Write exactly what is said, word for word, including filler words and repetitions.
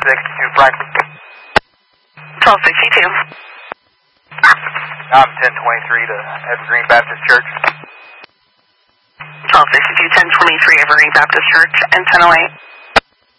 sixty-two Franklin. twelve sixty-two. I'm ten twenty-three to Evergreen Baptist Church. twelve sixty-two, ten twenty-three Evergreen Baptist Church, and ten oh eight.